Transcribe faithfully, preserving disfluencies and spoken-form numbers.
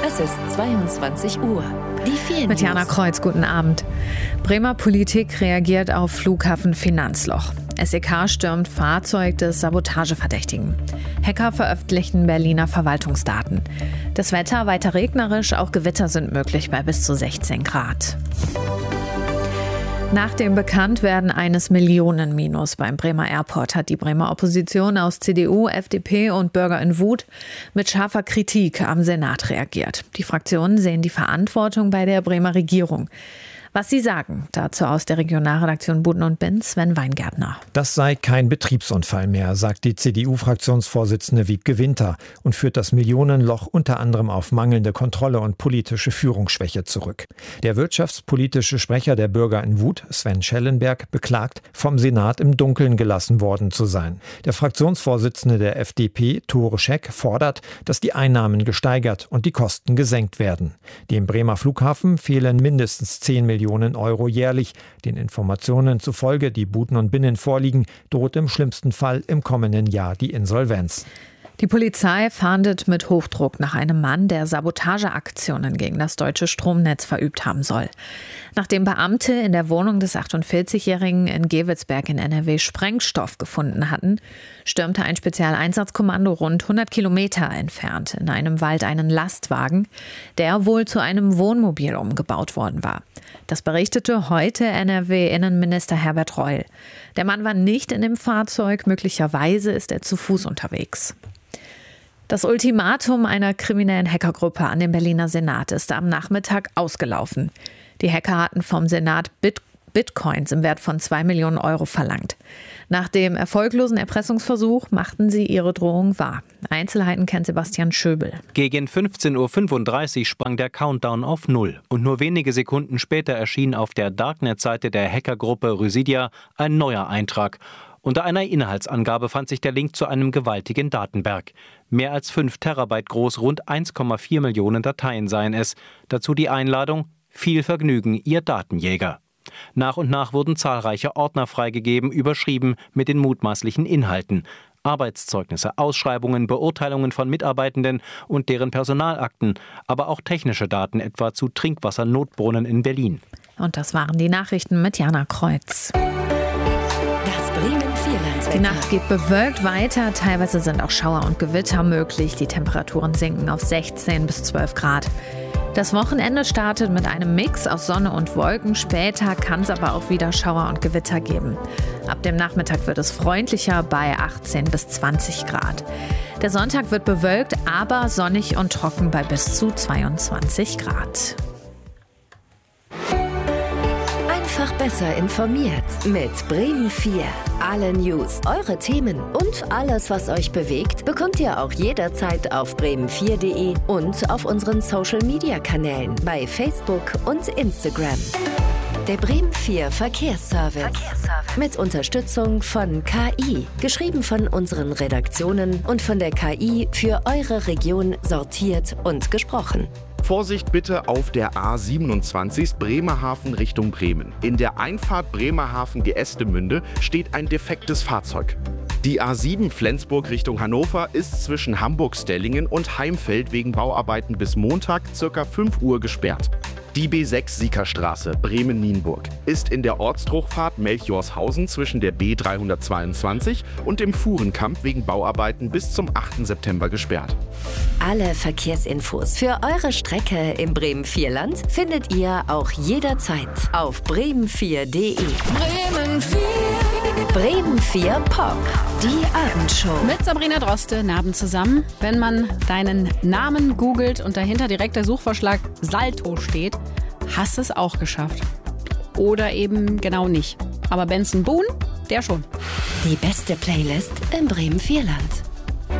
Es ist zweiundzwanzig Uhr. Die vier Mit Jana Kreuz, guten Abend. Bremer Politik reagiert auf Flughafen Finanzloch. S E K stürmt Fahrzeug des Sabotageverdächtigen. Hacker veröffentlichen Berliner Verwaltungsdaten. Das Wetter weiter regnerisch, auch Gewitter sind möglich bei bis zu sechzehn Grad. Nach dem Bekanntwerden eines Millionenminus beim Bremer Airport hat die Bremer Opposition aus C D U, F D P und Bürger in Wut mit scharfer Kritik am Senat reagiert. Die Fraktionen sehen die Verantwortung bei der Bremer Regierung. Was sie sagen, dazu aus der Regionalredaktion Buden und Binz, Sven Weingärtner. Das sei kein Betriebsunfall mehr, sagt die C D U-Fraktionsvorsitzende Wiebke Winter und führt das Millionenloch unter anderem auf mangelnde Kontrolle und politische Führungsschwäche zurück. Der wirtschaftspolitische Sprecher der Bürger in Wut, Sven Schellenberg, beklagt, vom Senat im Dunkeln gelassen worden zu sein. Der Fraktionsvorsitzende der F D P, Tore Scheck, fordert, dass die Einnahmen gesteigert und die Kosten gesenkt werden. Dem Bremer Flughafen fehlen mindestens zehn Millionen Euro jährlich. Den Informationen zufolge, die Buden und Binnen vorliegen, droht im schlimmsten Fall im kommenden Jahr die Insolvenz. Die Polizei fahndet mit Hochdruck nach einem Mann, der Sabotageaktionen gegen das deutsche Stromnetz verübt haben soll. Nachdem Beamte in der Wohnung des achtundvierzigjährigen in Gewitzberg in N R W Sprengstoff gefunden hatten, stürmte ein Spezialeinsatzkommando rund hundert Kilometer entfernt in einem Wald einen Lastwagen, der wohl zu einem Wohnmobil umgebaut worden war. Das berichtete heute N R W-Innenminister Herbert Reul. Der Mann war nicht in dem Fahrzeug, möglicherweise ist er zu Fuß unterwegs. Das Ultimatum einer kriminellen Hackergruppe an den Berliner Senat ist am Nachmittag ausgelaufen. Die Hacker hatten vom Senat Bit- Bitcoins im Wert von zwei Millionen Euro verlangt. Nach dem erfolglosen Erpressungsversuch machten sie ihre Drohung wahr. Einzelheiten kennt Sebastian Schöbel. Gegen fünfzehn Uhr fünfunddreißig sprang der Countdown auf Null. Und nur wenige Sekunden später erschien auf der Darknet-Seite der Hackergruppe Rysidia ein neuer Eintrag. Unter einer Inhaltsangabe fand sich der Link zu einem gewaltigen Datenberg. Mehr als fünf Terabyte groß, rund eins Komma vier Millionen Dateien seien es. Dazu die Einladung: Viel Vergnügen, Ihr Datenjäger. Nach und nach wurden zahlreiche Ordner freigegeben, überschrieben mit den mutmaßlichen Inhalten. Arbeitszeugnisse, Ausschreibungen, Beurteilungen von Mitarbeitenden und deren Personalakten, aber auch technische Daten, etwa zu Trinkwassernotbrunnen in Berlin. Und das waren die Nachrichten mit Jana Kreuz. Die Nacht geht bewölkt weiter, teilweise sind auch Schauer und Gewitter möglich. Die Temperaturen sinken auf sechzehn bis zwölf Grad. Das Wochenende startet mit einem Mix aus Sonne und Wolken. Später kann es aber auch wieder Schauer und Gewitter geben. Ab dem Nachmittag wird es freundlicher bei achtzehn bis zwanzig Grad. Der Sonntag wird bewölkt, aber sonnig und trocken bei bis zu zweiundzwanzig Grad. Einfach besser informiert mit Bremen vier. Alle News, eure Themen und alles, was euch bewegt, bekommt ihr auch jederzeit auf bremen vier punkt de und auf unseren Social-Media-Kanälen bei Facebook und Instagram. Der Bremen vier Verkehrsservice. Verkehrsservice. Mit Unterstützung von K I. Geschrieben von unseren Redaktionen und von der K I für eure Region sortiert und gesprochen. Vorsicht bitte auf der A siebenundzwanzig Bremerhaven Richtung Bremen. In der Einfahrt Bremerhaven-Geestemünde steht ein defektes Fahrzeug. Die A sieben Flensburg Richtung Hannover ist zwischen Hamburg-Stellingen und Heimfeld wegen Bauarbeiten bis Montag ca. fünf Uhr gesperrt. Die B sechs Siekerstraße Bremen-Nienburg ist in der Ortsdurchfahrt Melchiorshausen zwischen der B dreihundertzweiundzwanzig und dem Fuhrenkamp wegen Bauarbeiten bis zum achten September gesperrt. Alle Verkehrsinfos für eure Strecke im Bremen vier Land findet ihr auch jederzeit auf bremen vier punkt de. Bremen vier. Bremen vier Pop. Die Abendshow. Mit Sabrina Droste, Abend zusammen. Wenn man deinen Namen googelt und dahinter direkt der Suchvorschlag Salto steht, hast du es auch geschafft. Oder eben genau nicht. Aber Benson Boone, der schon. Die beste Playlist im Bremen vier Land.